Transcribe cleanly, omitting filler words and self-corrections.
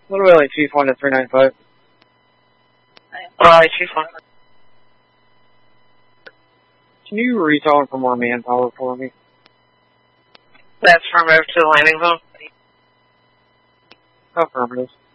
What about like Chief 1 to 395? Chief 1. Can you retell for more manpower for me? That's from over to the landing zone. Affirmative.